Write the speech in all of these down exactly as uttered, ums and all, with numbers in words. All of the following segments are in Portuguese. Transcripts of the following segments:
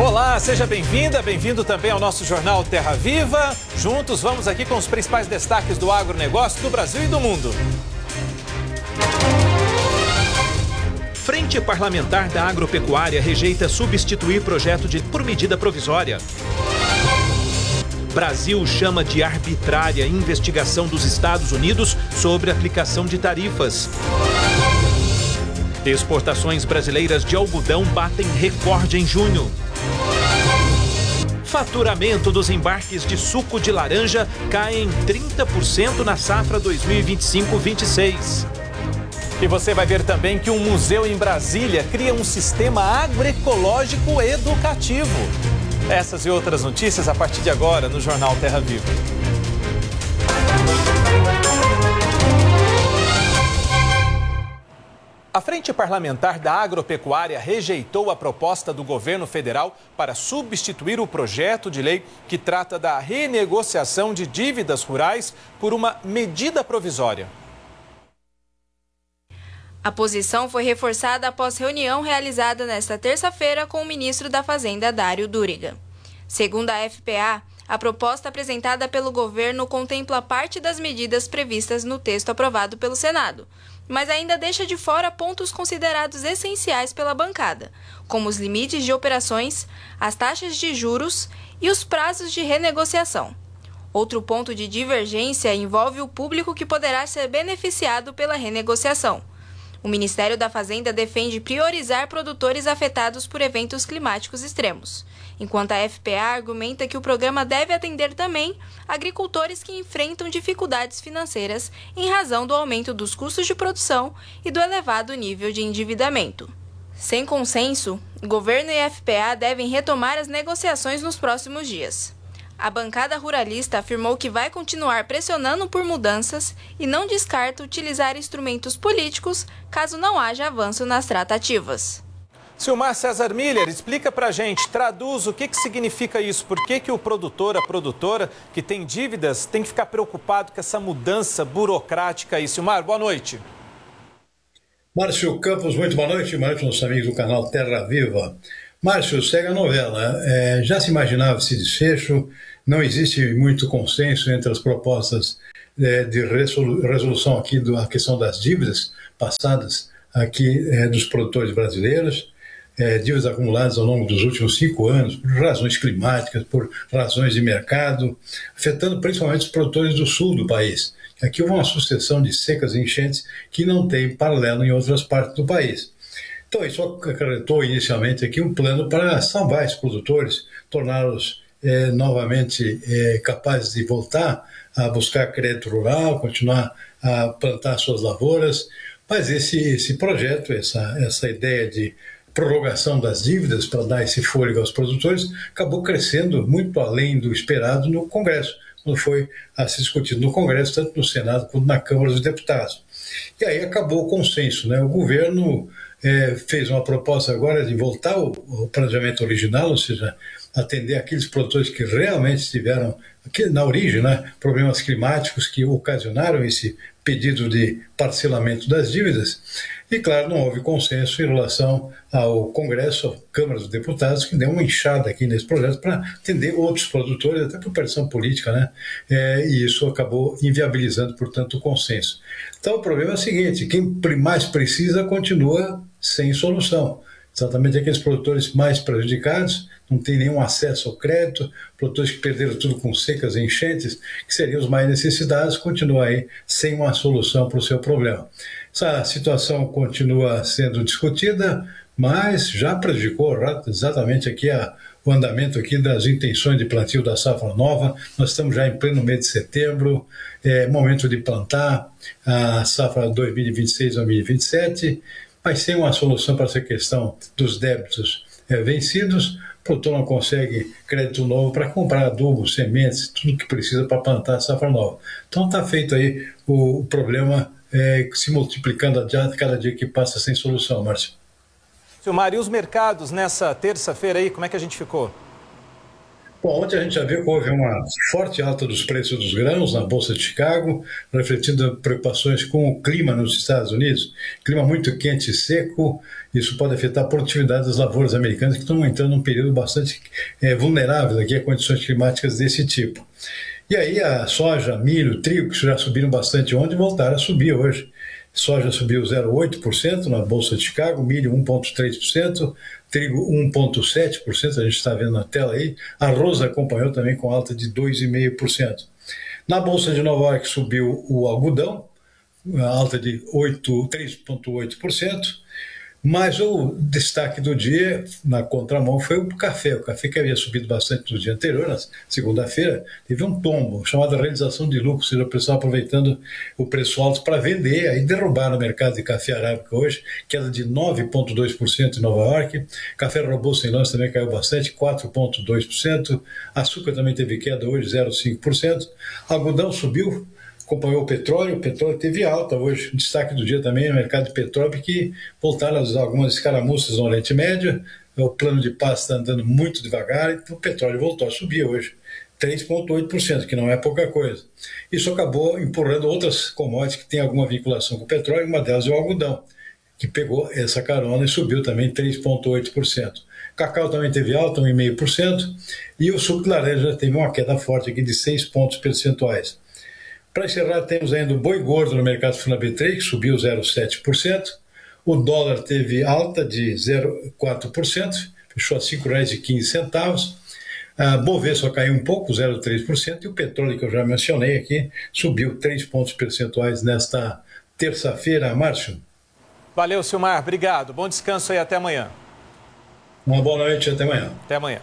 Olá, seja bem-vinda, bem-vindo também ao nosso jornal Terra Viva. Juntos vamos aqui com os principais destaques do agronegócio do Brasil e do mundo. Frente Parlamentar da Agropecuária rejeita substituir projeto de por medida provisória. Brasil chama de arbitrária investigação dos Estados Unidos sobre aplicação de tarifas. Exportações brasileiras de algodão batem recorde em junho. Faturamento dos embarques de suco de laranja cai em trinta por cento na safra dois mil e vinte e cinco vinte e seis. E você vai ver também que um museu em Brasília cria um sistema agroecológico educativo. Essas e outras notícias a partir de agora no Jornal Terra Viva. A Frente Parlamentar da Agropecuária rejeitou a proposta do governo federal para substituir o projeto de lei que trata da renegociação de dívidas rurais por uma medida provisória. A posição foi reforçada após reunião realizada nesta terça-feira com o ministro da Fazenda, Dário Duriga. Segundo a F P A, a proposta apresentada pelo governo contempla parte das medidas previstas no texto aprovado pelo Senado, mas ainda deixa de fora pontos considerados essenciais pela bancada, como os limites de operações, as taxas de juros e os prazos de renegociação. Outro ponto de divergência envolve o público que poderá ser beneficiado pela renegociação. O Ministério da Fazenda defende priorizar produtores afetados por eventos climáticos extremos, enquanto a F P A argumenta que o programa deve atender também agricultores que enfrentam dificuldades financeiras em razão do aumento dos custos de produção e do elevado nível de endividamento. Sem consenso, o governo e a F P A devem retomar as negociações nos próximos dias. A bancada ruralista afirmou que vai continuar pressionando por mudanças e não descarta utilizar instrumentos políticos caso não haja avanço nas tratativas. Silmar César Miller, explica pra gente, traduz o que, que significa isso, por que, que o produtor, a produtora que tem dívidas tem que ficar preocupado com essa mudança burocrática aí. Silmar, boa noite. Márcio Campos, muito boa noite, Márcio, nossos amigos do canal Terra Viva. Márcio, segue a novela. É, já se imaginava esse desfecho, não existe muito consenso entre as propostas é, de resolução aqui da questão das dívidas passadas aqui é, dos produtores brasileiros. É, dívidas acumuladas ao longo dos últimos cinco anos, por razões climáticas, por razões de mercado, afetando principalmente os produtores do sul do país. Aqui houve uma sucessão de secas e enchentes que não tem paralelo em outras partes do país. Então, isso acarretou inicialmente aqui um plano para salvar esses produtores, torná-los é, novamente é, capazes de voltar a buscar crédito rural, continuar a plantar suas lavouras, mas esse, esse projeto, essa, essa ideia de prorrogação das dívidas para dar esse fôlego aos produtores, acabou crescendo muito além do esperado no Congresso, quando foi a ser discutido no Congresso, tanto no Senado quanto na Câmara dos Deputados. E aí acabou o consenso, né? O governo é, fez uma proposta agora de voltar ao, ao planejamento original, ou seja, atender aqueles produtores que realmente tiveram, que, na origem, né, problemas climáticos que ocasionaram esse pedido de parcelamento das dívidas. E, claro, não houve consenso em relação ao Congresso, à Câmara dos Deputados, que deu uma inchada aqui nesse projeto para atender outros produtores, até por pressão política, né? É, e isso acabou inviabilizando, portanto, o consenso. Então, o problema é o seguinte, quem mais precisa continua sem solução. Exatamente aqueles produtores mais prejudicados, não têm nenhum acesso ao crédito, produtores que perderam tudo com secas e enchentes, que seriam os mais necessitados, continuam aí sem uma solução para o seu problema. Essa situação continua sendo discutida, mas já prejudicou exatamente aqui a, o andamento aqui das intenções de plantio da safra nova. Nós estamos já em pleno mês de setembro, é momento de plantar a safra dois mil e vinte e seis a dois mil e vinte e sete, mas sem uma solução para essa questão dos débitos é, vencidos, o produtor não consegue crédito novo para comprar adubo, sementes, tudo que precisa para plantar a safra nova. Então está feito aí o, o problema é, se multiplicando a cada dia que passa sem solução, Márcio. Silmar, e os mercados nessa terça-feira aí, como é que a gente ficou? Bom, ontem a gente já viu que houve uma forte alta dos preços dos grãos na Bolsa de Chicago, refletindo preocupações com o clima nos Estados Unidos. Clima muito quente e seco, isso pode afetar a produtividade das lavouras americanas, que estão entrando num período bastante é, vulnerável aqui a condições climáticas desse tipo. E aí a soja, milho, trigo, que já subiram bastante ontem, voltaram a subir hoje. Soja subiu zero vírgula oito por cento na Bolsa de Chicago, milho um vírgula três por cento, trigo um vírgula sete por cento, a gente está vendo na tela aí. Arroz acompanhou também com alta de dois vírgula cinco por cento. Na Bolsa de Nova York subiu o algodão, alta de três vírgula oito por cento. Mas o destaque do dia, na contramão, foi o café. O café que havia subido bastante no dia anterior, na segunda-feira, teve um tombo, chamado realização de lucro, ou seja, o pessoal aproveitando o preço alto para vender, aí derrubaram o mercado de café arábica hoje, queda de nove vírgula dois por cento em Nova York, café robusto em Londres também caiu bastante, quatro vírgula dois por cento, açúcar também teve queda hoje, zero vírgula cinco por cento, algodão subiu, acompanhou o petróleo, o petróleo teve alta hoje. O destaque do dia também é o mercado de petróleo, que voltaram algumas escaramuças no Oriente Médio, o plano de paz está andando muito devagar, então o petróleo voltou a subir hoje, três vírgula oito por cento, que não é pouca coisa. Isso acabou empurrando outras commodities que têm alguma vinculação com o petróleo, uma delas é o algodão, que pegou essa carona e subiu também três vírgula oito por cento. Cacau também teve alta, um vírgula cinco por cento, e o suco de laranja teve uma queda forte aqui de seis pontos percentuais. Para encerrar, temos ainda o boi gordo no mercado Funa B três, que subiu zero vírgula sete por cento. O dólar teve alta de zero vírgula quatro por cento, fechou a cinco reais e quinze centavos. A Bovespa caiu um pouco, zero vírgula três por cento. E o petróleo, que eu já mencionei aqui, subiu três pontos percentuais nesta terça-feira. Márcio. Valeu, Silmar. Obrigado. Bom descanso aí. Até amanhã. Uma boa noite. Até amanhã. Até amanhã.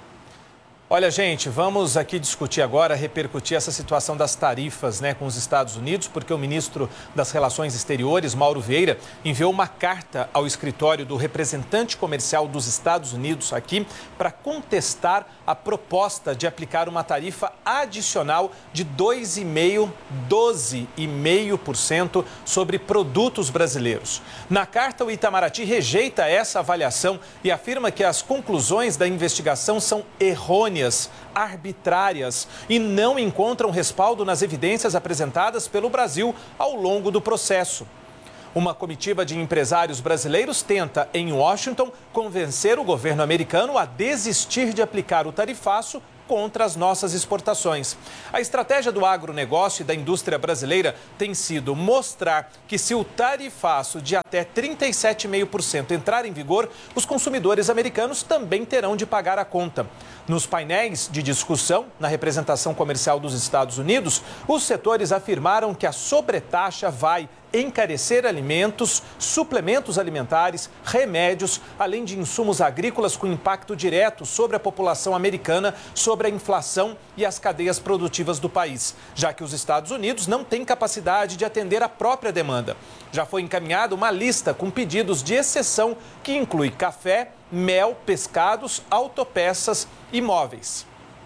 Olha, gente, vamos aqui discutir agora, repercutir essa situação das tarifas, né, com os Estados Unidos, porque o ministro das Relações Exteriores, Mauro Vieira, enviou uma carta ao escritório do representante comercial dos Estados Unidos aqui para contestar a proposta de aplicar uma tarifa adicional de dois vírgula cinco por cento, doze vírgula cinco por cento sobre produtos brasileiros. Na carta, o Itamaraty rejeita essa avaliação e afirma que as conclusões da investigação são errôneas, arbitrárias e não encontram respaldo nas evidências apresentadas pelo Brasil ao longo do processo. Uma comitiva de empresários brasileiros tenta, em Washington, convencer o governo americano a desistir de aplicar o tarifaço contra as nossas exportações. A estratégia do agronegócio e da indústria brasileira tem sido mostrar que se o tarifaço de até trinta e sete vírgula cinco por cento entrar em vigor, os consumidores americanos também terão de pagar a conta. Nos painéis de discussão, na representação comercial dos Estados Unidos, os setores afirmaram que a sobretaxa vai encarecer alimentos, suplementos alimentares, remédios, além de insumos agrícolas com impacto direto sobre a população americana, sobre a inflação e as cadeias produtivas do país, já que os Estados Unidos não têm capacidade de atender a própria demanda. Já foi encaminhada uma lista com pedidos de exceção que inclui café, mel, pescados, autopeças e móveis.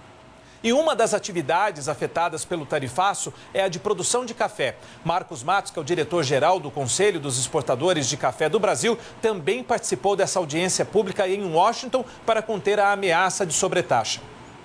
E uma das atividades afetadas pelo tarifaço é a de produção de café. Marcos Matos, que é o diretor-geral do Conselho dos Exportadores de Café do Brasil, também participou dessa audiência pública em Washington para conter a ameaça de sobretaxa.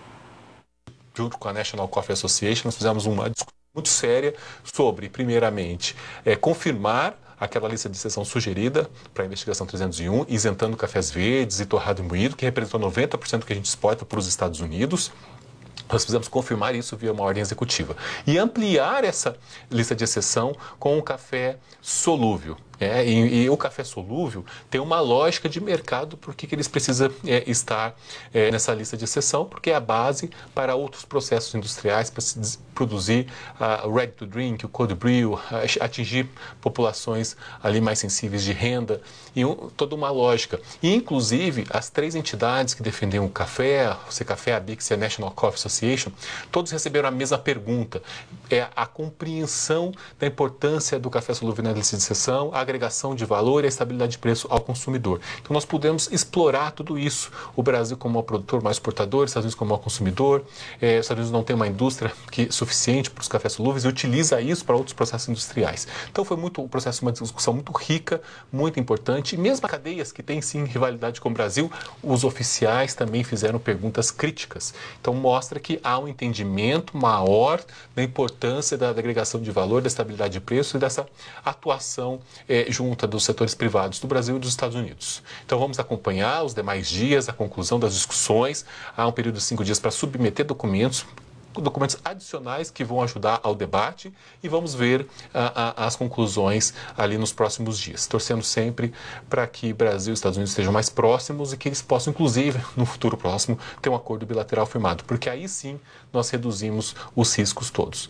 Junto com a National Coffee Association, nós fizemos uma discussão muito séria sobre, primeiramente, é, confirmar aquela lista de exceção sugerida para a investigação trezentos e um, isentando cafés verdes e torrado e moído, que representou noventa por cento do que a gente exporta para os Estados Unidos. Nós precisamos confirmar isso via uma ordem executiva e ampliar essa lista de exceção com o café solúvel. É, e, e o café solúvel tem uma lógica de mercado porque que eles precisam é, estar é, nessa lista de exceção, porque é a base para outros processos industriais, para se produzir o uh, ready to drink, o cold brew, uh, atingir populações ali mais sensíveis de renda, e um, toda uma lógica. E, inclusive, as três entidades que defendiam o café, o Secafé, a Bix e a National Coffee Association, todos receberam a mesma pergunta. É a compreensão da importância do café solúvel na lista de exceção, a agregação de valor e a estabilidade de preço ao consumidor. Então nós podemos explorar tudo isso. O Brasil como um produtor mais exportador, os Estados Unidos como um consumidor, eh, os Estados Unidos não tem uma indústria que, suficiente para os cafés solúveis e utiliza isso para outros processos industriais. Então foi muito um processo, uma discussão muito rica, muito importante. E mesmo cadeias que têm sim rivalidade com o Brasil, os oficiais também fizeram perguntas críticas. Então mostra que há um entendimento maior da importância da, da agregação de valor, da estabilidade de preço e dessa atuação eh, junta dos setores privados do Brasil e dos Estados Unidos. Então vamos acompanhar os demais dias, a conclusão das discussões. Há um período de cinco dias para submeter documentos, documentos adicionais que vão ajudar ao debate e vamos ver a, a, as conclusões ali nos próximos dias, torcendo sempre para que Brasil e Estados Unidos estejam mais próximos e que eles possam, inclusive, no futuro próximo, ter um acordo bilateral firmado, porque aí sim nós reduzimos os riscos todos.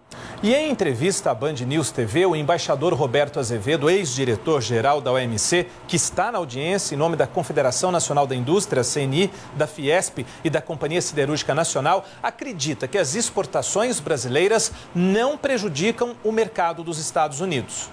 E em entrevista à Band News T V, o embaixador Roberto Azevedo, ex-diretor-geral da O M C, que está na audiência em nome da Confederação Nacional da Indústria, C N I, da Fiesp e da Companhia Siderúrgica Nacional, acredita que as exportações brasileiras não prejudicam o mercado dos Estados Unidos.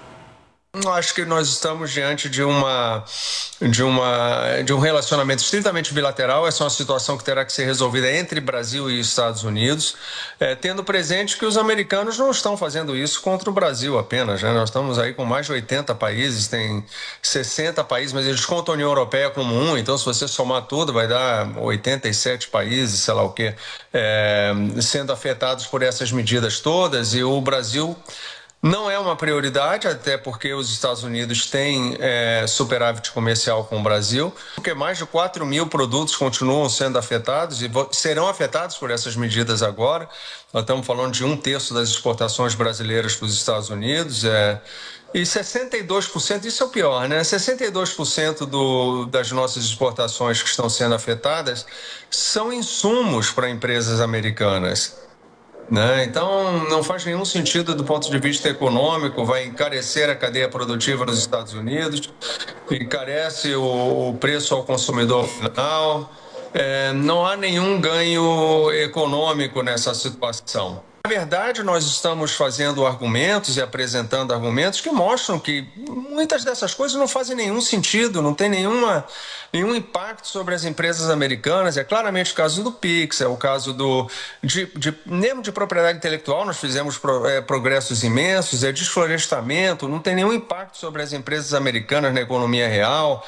Acho que nós estamos diante de, uma, de, uma, de um relacionamento estritamente bilateral. Essa é uma situação que terá que ser resolvida entre Brasil e Estados Unidos, é, tendo presente que os americanos não estão fazendo isso contra o Brasil apenas, né? Nós estamos aí com mais de oitenta países, tem sessenta países, mas eles contam a União Europeia como um, então se você somar tudo vai dar oitenta e sete países, sei lá o quê, é, sendo afetados por essas medidas todas, e o Brasil não é uma prioridade, até porque os Estados Unidos têm é, superávit comercial com o Brasil, porque mais de quatro mil produtos continuam sendo afetados e serão afetados por essas medidas agora. Nós estamos falando de um terço das exportações brasileiras para os Estados Unidos, é, e sessenta e dois por cento, isso é o pior, né? sessenta e dois por cento do, das nossas exportações que estão sendo afetadas são insumos para empresas americanas. Né? Então, não faz nenhum sentido do ponto de vista econômico, vai encarecer a cadeia produtiva nos Estados Unidos, encarece o, o preço ao consumidor final, é, não há nenhum ganho econômico nessa situação. Na verdade, nós estamos fazendo argumentos e apresentando argumentos que mostram que muitas dessas coisas não fazem nenhum sentido, não tem nenhuma, nenhum impacto sobre as empresas americanas. É claramente o caso do Pix, é o caso do, de, de, mesmo de propriedade intelectual, nós fizemos pro, é, progressos imensos, é desflorestamento, não tem nenhum impacto sobre as empresas americanas na economia real.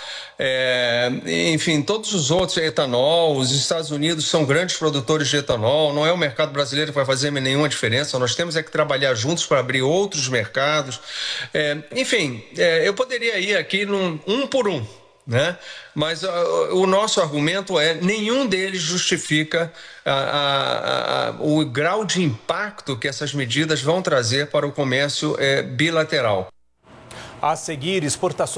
É, enfim, todos os outros, etanol, os Estados Unidos são grandes produtores de etanol, não é o mercado brasileiro que vai fazer nenhuma diferença, nós temos é que trabalhar juntos para abrir outros mercados. É, enfim, é, eu poderia ir aqui num, um por um, né? Mas uh, o nosso argumento é nenhum deles justifica a, a, a, o grau de impacto que essas medidas vão trazer para o comércio é, bilateral. A seguir, exportações